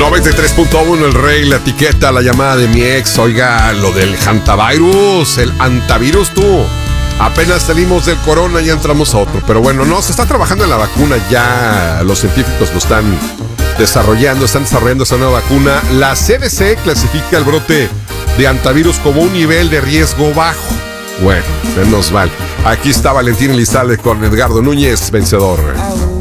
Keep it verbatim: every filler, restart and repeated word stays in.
noventa y tres punto uno, el rey, la etiqueta, la llamada de mi ex. Oiga, lo del hantavirus, el antivirus, tú. Apenas salimos del corona y ya entramos a otro. Pero bueno, no, se está trabajando en la vacuna. Ya los científicos lo están desarrollando, están desarrollando esa nueva vacuna. La C D C clasifica el brote de antivirus como un nivel de riesgo bajo. Bueno, menos mal. Aquí está Valentín Elizalde con Edgardo Núñez, vencedor.